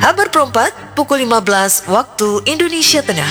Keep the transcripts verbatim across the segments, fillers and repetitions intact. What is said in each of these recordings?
Habar Perempat, pukul lima belas waktu Indonesia Tengah.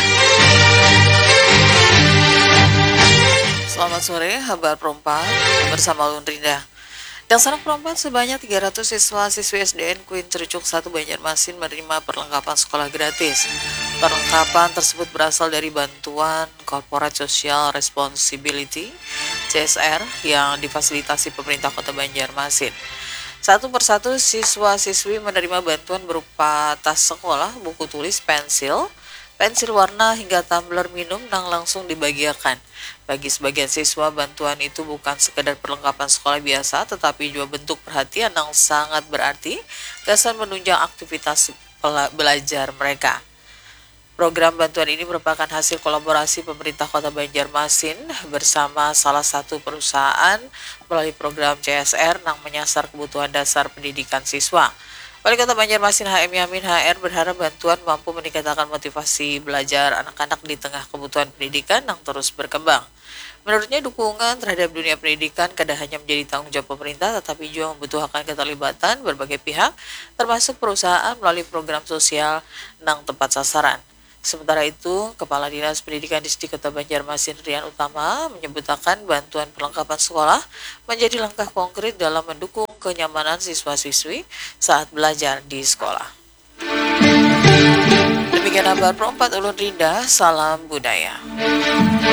Selamat sore, Habar Perempat bersama Ulun Rinda. Dan Sanak Perempat sebanyak tiga ratus siswa-siswi S D N Queen Cerucuk satu Banjarmasin menerima perlengkapan sekolah gratis. Perlengkapan tersebut berasal dari bantuan Corporate Social Responsibility C S R yang difasilitasi pemerintah Kota Banjarmasin. Satu persatu siswa-siswi menerima bantuan berupa tas sekolah, buku tulis, pensil, pensil warna hingga tumbler minum yang langsung dibagikan. Bagi sebagian siswa, bantuan itu bukan sekedar perlengkapan sekolah biasa, tetapi juga bentuk perhatian yang sangat berarti, kesan menunjang aktivitas belajar mereka. Program bantuan ini merupakan hasil kolaborasi pemerintah Kota Banjarmasin bersama salah satu perusahaan melalui program C S R yang menyasar kebutuhan dasar pendidikan siswa. Wali Kota Banjarmasin H M Yamin H R berharap bantuan mampu meningkatkan motivasi belajar anak-anak di tengah kebutuhan pendidikan yang terus berkembang. Menurutnya, dukungan terhadap dunia pendidikan kadang hanya menjadi tanggung jawab pemerintah, tetapi juga membutuhkan keterlibatan berbagai pihak, termasuk perusahaan melalui program sosial yang tepat sasaran. Sementara itu, Kepala Dinas Pendidikan Distrik Kota Banjarmasin Rian Utama menyebutkan bantuan perlengkapan sekolah menjadi langkah konkret dalam mendukung kenyamanan siswa-siswi saat belajar di sekolah. Demikian kabar Perempat Ulun Rinda, salam budaya.